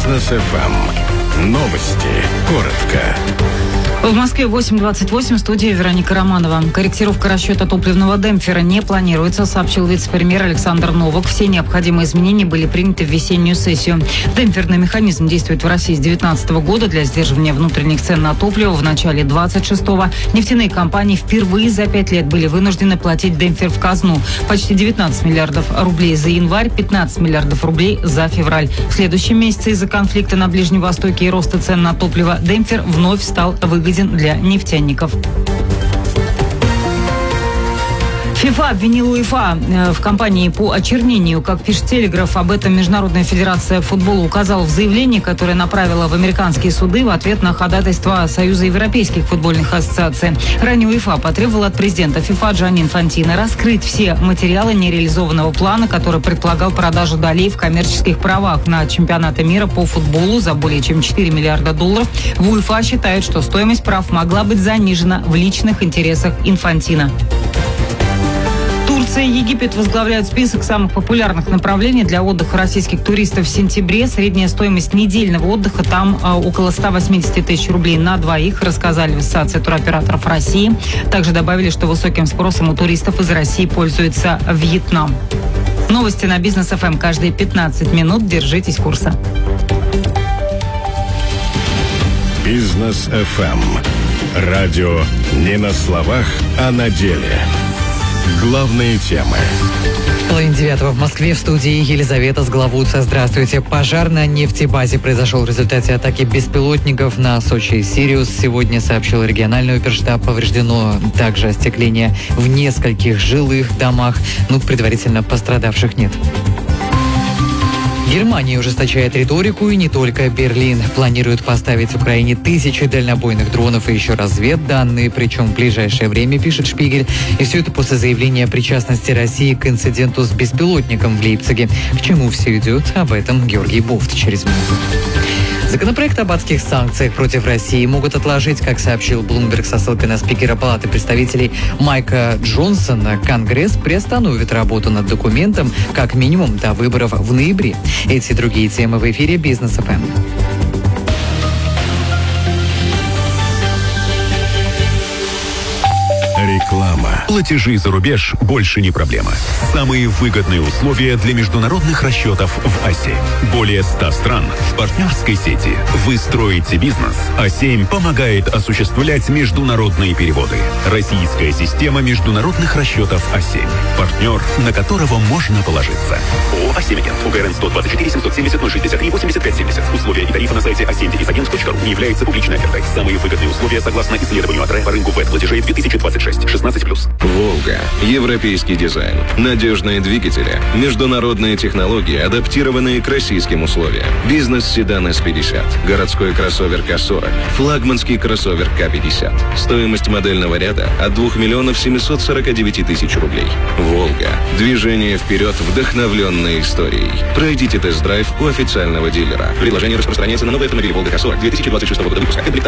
Бизнес FM. Новости. Коротко. В Москве 8:28, в студии Вероника Романова. Корректировка расчета топливного демпфера не планируется, сообщил вице-премьер Александр Новак. Все необходимые изменения были приняты в весеннюю сессию. Демпферный механизм действует в России с 2019 года для сдерживания внутренних цен на топливо. В начале 26-го нефтяные компании впервые за 5 лет были вынуждены платить демпфер в казну. Почти 19 миллиардов рублей за январь, 15 миллиардов рублей за февраль. В следующем месяце из-за конфликта на Ближнем Востоке и роста цен на топливо демпфер вновь стал выгоден для нефтяников. ФИФА обвинил УЕФА в кампании по очернению. Как пишет «Телеграф», об этом Международная федерация футбола указала в заявлении, которое направила в американские суды в ответ на ходатайство Союза европейских футбольных ассоциаций. Ранее УЕФА потребовала от президента ФИФА Джанни Инфантино раскрыть все материалы нереализованного плана, который предполагал продажу долей в коммерческих правах на чемпионаты мира по футболу за более чем 4 миллиарда долларов. В УЕФА считают, что стоимость прав могла быть занижена в личных интересах Инфантино. Турция и Египет возглавляют список самых популярных направлений для отдыха российских туристов в сентябре. Средняя стоимость недельного отдыха там около 180 тысяч рублей на двоих, рассказали в Ассоциации туроператоров России. Также добавили, что высоким спросом у туристов из России пользуется Вьетнам. Новости на Бизнес FM каждые 15 минут. Держитесь курса. Бизнес FM. Радио не на словах, а на деле. Главные темы. Половина 9 в Москве, в студии Елизавета Сглавутся. Здравствуйте. Пожар на нефтебазе произошел в результате атаки беспилотников на Сочи Сириус. Сегодня, сообщил региональный оперштаб, повреждено также остекление в нескольких жилых домах. Предварительно пострадавших нет. Германия ужесточает риторику, и не только. Берлин планирует поставить Украине 1000 дальнобойных дронов и еще разведданные, причем в ближайшее время, пишет Шпигель. И все это после заявления о причастности России к инциденту с беспилотником в Лейпциге. К чему все идет? Об этом Георгий Бофт через минуту. Законопроект об адских санкциях против России могут отложить, как сообщил Bloomberg со ссылкой на спикера Палаты представителей Майка Джонсона. Конгресс приостановит работу над документом как минимум до выборов в ноябре. Эти и другие темы в эфире Бизнес FM. Реклама. Платежи за рубеж больше не проблема. Самые выгодные условия для международных расчетов в А7. Более 100 стран в партнерской сети. Вы строите бизнес. А7 помогает осуществлять международные переводы. Российская система международных расчетов А7. Партнер, на которого можно положиться. ООО «А7 Агент». УГРН 124 770 063 85 70. Условия и тарифы на сайте a7-agent.ru. Не является публичной офертой. Самые выгодные условия согласно исследованию АТРЭ по рынку ВЭД-платежей 2026. 16+. «Волга». Европейский дизайн. Надежные двигатели. Международные технологии, адаптированные к российским условиям. Бизнес-седан С-50. Городской кроссовер К-40. Флагманский кроссовер К-50. Стоимость модельного ряда от 2 749 000 рублей. «Волга». Движение вперед, вдохновленной историей. Пройдите тест-драйв у официального дилера. Предложение распространяется на новые автомобили «Волга К-40» 2026 года выпуска.